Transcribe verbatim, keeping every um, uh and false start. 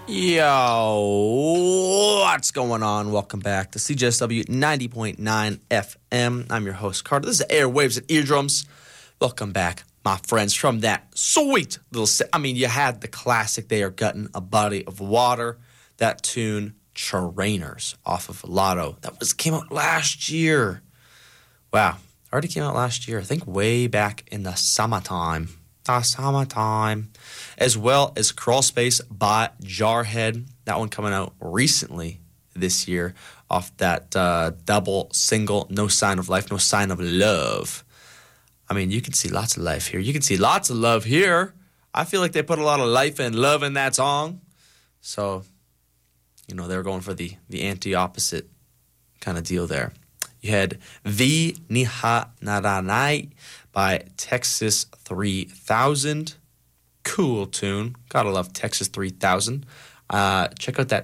Yo, what's going on? Welcome back to C J S W ninety point nine F M. I'm your host, Carter. This is Airwaves and Eardrums. Welcome back, my friends, from that sweet little set. I mean, you had the classic They Are Gutting a Body of Water. That tune, Trainers, off of Lotto. That was came out last year. Wow, already came out last year. I think way back in the summertime. The summertime. As well as Crawl Space by Jarhead. That one coming out recently this year off that uh, double single, No Sign of Life, No Sign of Love. I mean, you can see lots of life here. You can see lots of love here. I feel like they put a lot of life and love in that song. So, you know, they were going for the, the anti-opposite kind of deal there. You had V Niha Naranai by Texas three thousand. Cool tune. Gotta love Texas three thousand. Uh, check out that